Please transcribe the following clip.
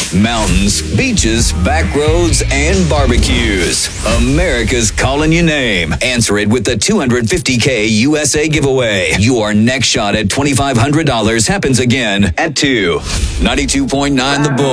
mountains, beaches, back roads, and barbecues. America's calling your name. Answer it with the $250K USA giveaway. Your next shot at $2,500 happens again at 2. 92.9 The Bull.